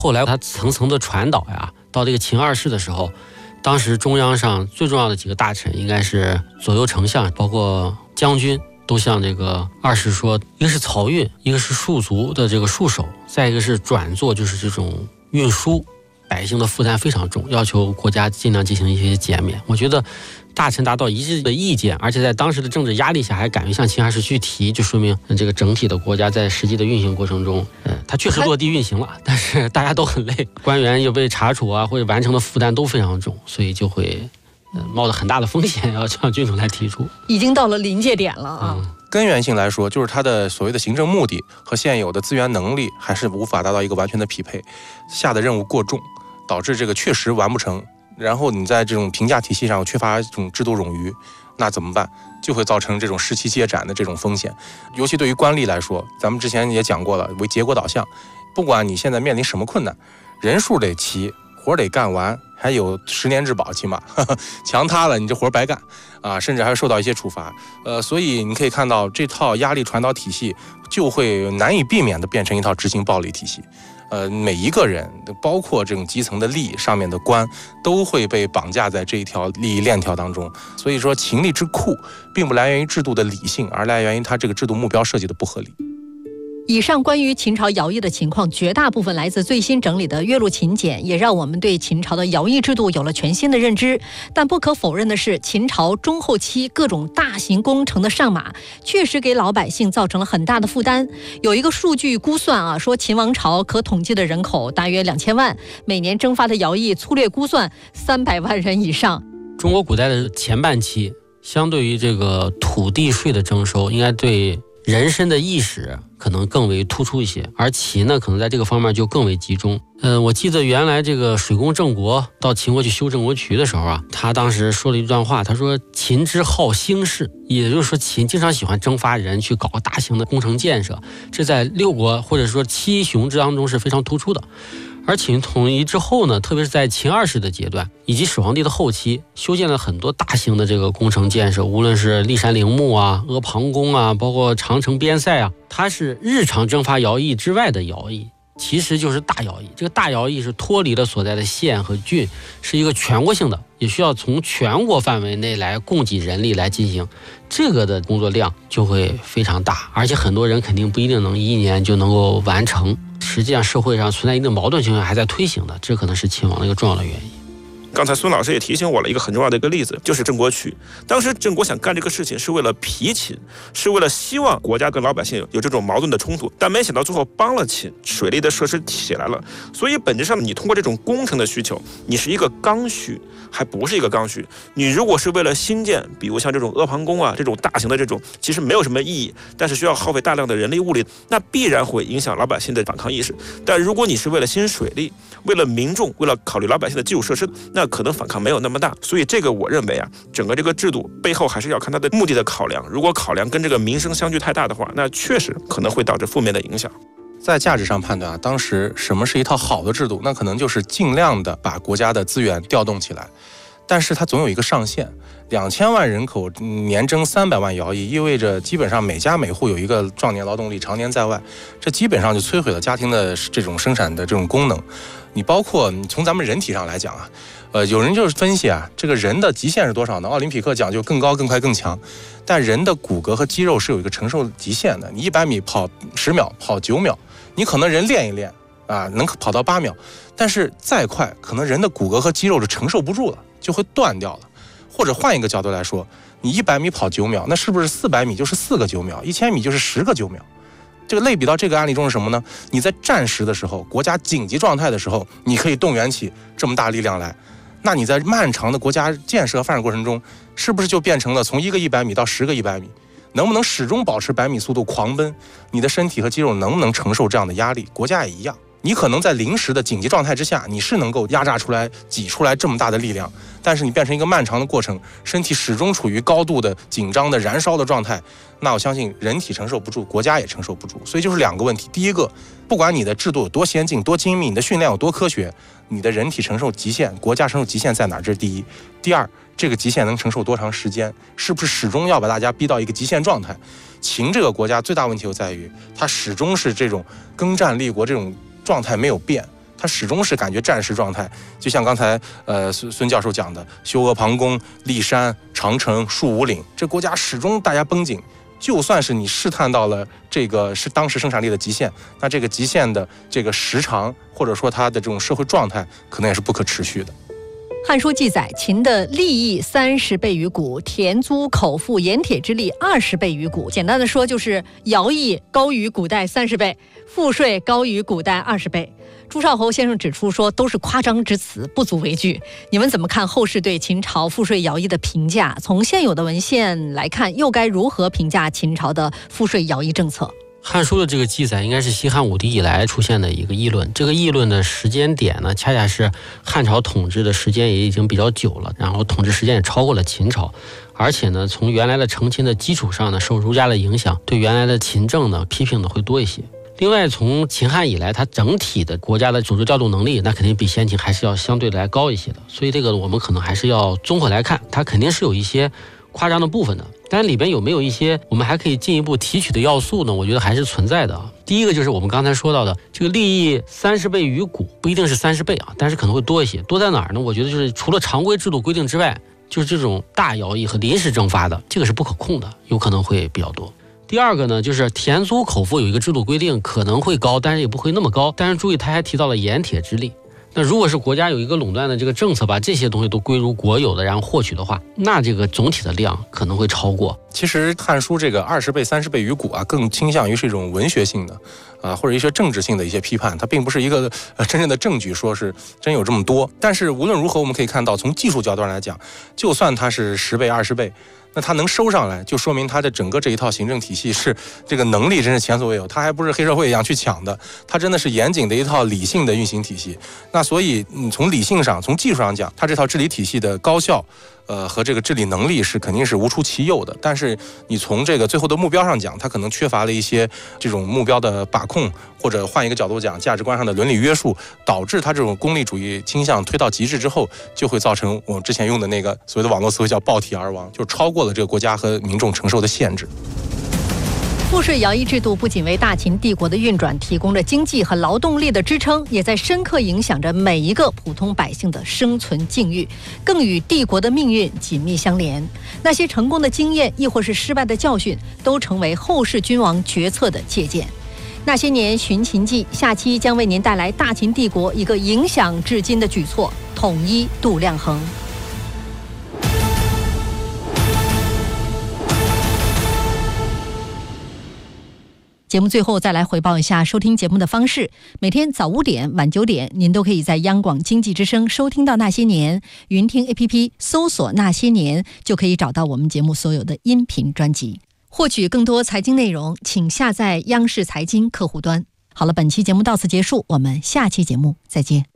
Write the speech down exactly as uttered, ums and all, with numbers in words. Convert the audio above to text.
后来他层层的传导呀，到这个秦二世的时候，当时中央上最重要的几个大臣应该是左右丞相，包括将军，都向这个二世说，一个是漕运，一个是戍卒的这个戍守，再一个是转做就是这种运输，百姓的负担非常重，要求国家尽量进行一些减免。我觉得大臣达到一致的意见，而且在当时的政治压力下还敢于向秦二世去提，就说明这个整体的国家在实际的运行过程中，呃，它确实落地运行了，但是大家都很累，官员又被查处啊，或者完成的负担都非常重，所以就会呃冒着很大的风险要向君主来提出， 已经到了临界点了啊。 嗯根源性来说，就是它的所谓的行政目的和现有的资源能力还是无法达到一个完全的匹配，下的任务过重，导致这个确实完不成。然后你在这种评价体系上缺乏这种制度冗余，那怎么办？就会造成这种士气接斩的这种风险。尤其对于官吏来说，咱们之前也讲过了，为结果导向，不管你现在面临什么困难，人数得齐，活得干完，还有十年质保，起码呵呵强塌了，你这活白干啊，甚至还会受到一些处罚。呃，所以你可以看到这套压力传导体系就会难以避免的变成一套执行暴力体系。呃，每一个人，包括这种基层的吏上面的官，都会被绑架在这一条利益链条当中。所以说，秦吏之酷，并不来源于制度的理性，而来源于它这个制度目标设计的不合理。 以上关于秦朝徭役的情况，绝大部分来自最新整理的岳麓秦简，也让我们对秦朝的徭役制度有了全新的认知。但不可否认的是，秦朝中后期各种大型工程的上马，确实给老百姓造成了很大的负担。有一个数据估算啊，说秦王朝可统计的人口大约两千万，每年征发的徭役粗略估算三百万人以上。 中国古代的前半期，相对于这个土地税的征收，应该对人身的意识可能更为突出一些，而秦呢，可能在这个方面就更为集中。呃，我记得原来这个水工郑国到秦国去修郑国渠的时候啊，他当时说了一段话，他说秦之好兴事，也就是说秦经常喜欢征发人去搞大型的工程建设，这在六国或者说七雄之当中是非常突出的。而秦统一之后呢，特别是在秦二世的阶段以及始皇帝的后期，修建了很多大型的这个工程建设，无论是骊山陵墓啊、阿房宫啊，包括长城边塞啊，它是日常征发徭役之外的徭役，其实就是大徭役。这个大徭役是脱离了所在的县和郡，是一个全国性的，也需要从全国范围内来供给人力来进行，这个的工作量就会非常大，而且很多人肯定不一定能一年就能够完成。实际上社会上存在一定矛盾情况还在推行的，这可能是秦王的一个重要的原因。 刚才孙老师也提醒我了一个很重要的一个例子，就是郑国渠。当时郑国想干这个事情是为了疲秦，是为了希望国家跟老百姓有这种矛盾的冲突，但没想到最后帮了秦，水利的设施起来了。所以本质上你通过这种工程的需求，你是一个刚需，还不是一个刚需。你如果是为了新建，比如像这种阿房宫啊这种大型的这种，其实没有什么意义，但是需要耗费大量的人力物力，那必然会影响老百姓的反抗意识。但如果你是为了新水利，为了民众，为了考虑老百姓的基础设施，那可能反抗没有那么大。所以这个我认为啊，整个这个制度背后还是要看它的目的的考量。如果考量跟这个民生相距太大的话，那确实可能会导致负面的影响。 在价值上判断啊，当时什么是一套好的制度，那可能就是尽量的把国家的资源调动起来，但是它总有一个上限。两千万人口年征三百万徭役，意味着基本上每家每户有一个壮年劳动力常年在外，这基本上就摧毁了家庭的这种生产的这种功能。你包括你从咱们人体上来讲啊，呃，有人就是分析啊，这个人的极限是多少呢？奥林匹克讲究更高、更快、更强，但人的骨骼和肌肉是有一个承受极限的。你一百米跑十秒，跑九秒，你可能人练一练啊，能跑到八秒，但是再快，可能人的骨骼和肌肉是承受不住了，就会断掉了。或者换一个角度来说，你一百米跑九秒，那是不是四百米就是四个九秒，一千米就是十个九秒？这个类比到这个案例中是什么呢？你在战时的时候，国家紧急状态的时候，你可以动员起这么大力量来。那你在漫长的国家建设发展过程中，是不是就变成了从一个一百米到十个一百米？能不能始终保持百米速度狂奔？你的身体和肌肉能不能承受这样的压力？国家也一样。你可能在临时的紧急状态之下，你是能够压榨出来、挤出来这么大的力量，但是你变成一个漫长的过程，身体始终处于高度的紧张的燃烧的状态，那我相信人体承受不住，国家也承受不住。所以就是两个问题，第一个，不管你的制度有多先进、多精密，你的训练有多科学，你的人体承受极限，国家承受极限在哪儿？这是第一。第二，这个极限能承受多长时间？是不是始终要把大家逼到一个极限状态？秦这个国家最大问题就在于，它始终是这种耕战立国这种状态没有变， 它始终是感觉战时状态。就像刚才呃孙孙教授讲的，修阿房宫、骊山、长城、树五岭，这国家始终大家绷紧。就算是你试探到了这个是当时生产力的极限，那这个极限的这个时长，或者说它的这种社会状态，可能也是不可持续的。 汉书记载，秦的利益三十倍于古，田租口腹盐铁之利二十倍于古。简单的说，就是徭役高于古代三十倍，赋税高于古代二十倍。朱少侯先生指出说，都是夸张之词，不足为惧。你们怎么看后世对秦朝赋税徭役的评价？从现有的文献来看，又该如何评价秦朝的赋税徭役政策？ 汉书的这个记载应该是西汉武帝以来出现的一个议论，这个议论的时间点呢，恰恰是汉朝统治的时间也已经比较久了，然后统治时间也超过了秦朝，而且呢，从原来的承秦的基础上呢，受儒家的影响，对原来的秦政呢批评的会多一些。另外，从秦汉以来，它整体的国家的组织调动能力，那肯定比先秦还是要相对来高一些的，所以这个我们可能还是要综合来看，它肯定是有一些夸张的部分的，但里边有没有一些我们还可以进一步提取的要素呢？我觉得还是存在的啊。第一个就是我们刚才说到的这个利益三十倍于古，不一定是三十倍啊，但是可能会多一些。多在哪儿呢？我觉得就是除了常规制度规定之外，就是这种大徭役和临时征发的，这个是不可控的，有可能会比较多。第二个呢，就是田租口腹有一个制度规定，可能会高，但是也不会那么高。但是注意，他还提到了盐铁之利。那如果是国家有一个垄断的这个政策，把这些东西都归入国有的，然后获取的话，那这个总体的量可能会超过。 其实《汉书》这个二十倍、三十倍于古啊，更倾向于是一种文学性的啊，或者一些政治性的一些批判，它并不是一个呃真正的证据，说是真有这么多。但是无论如何，我们可以看到，从技术角度上来讲，就算它是十倍、二十倍。那它能收上来，就说明它的整个这一套行政体系是这个能力真是前所未有，它还不是黑社会一样去抢的，它真的是严谨的一套理性的运行体系。那所以你从理性上、从技术上讲，它这套治理体系的高效，呃和这个治理能力是肯定是无出其右的。但是你从这个最后的目标上讲，它可能缺乏了一些这种目标的把控，或者换一个角度讲，价值观上的伦理约束，导致它这种功利主义倾向推到极致之后，就会造成我们之前用的那个所谓的网络词汇叫暴体而亡，就超过了这个国家和民众承受的限制。 赋税徭役制度不仅为大秦帝国的运转提供着经济和劳动力的支撑，也在深刻影响着每一个普通百姓的生存境遇，更与帝国的命运紧密相连。那些成功的经验，亦或是失败的教训，都成为后世君王决策的借鉴。那些年寻秦记，下期将为您带来大秦帝国一个影响至今的举措——统一度量衡。节目最后再来回报一下收听节目的方式。每天早五点、晚九点，您都可以在央广经济之声收听到《那些年》，云听 A P P 搜索《那些年》就可以找到我们节目所有的音频专辑。获取更多财经内容，请下载央视财经客户端。好了，本期节目到此结束，我们下期节目再见。